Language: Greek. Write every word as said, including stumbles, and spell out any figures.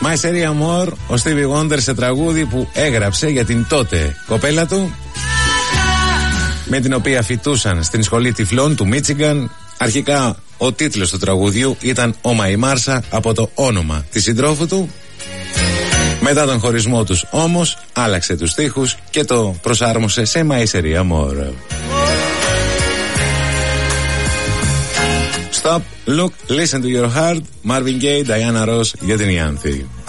My Serie Amor, ο Stevie Wonder σε τραγούδι που έγραψε για την τότε κοπέλα του, με την οποία φοιτούσαν στην σχολή τυφλών του Μίτσιγκαν. Αρχικά ο τίτλος του τραγουδιού ήταν «Όμα η Μάρσα», από το όνομα της συντρόφου του. Μετά τον χωρισμό τους όμως άλλαξε τους στίχους και το προσάρμοσε σε My Serie Amor. Stop, look, listen to your heart. Marvin Gaye, Diana Ross για την Ιάνθη.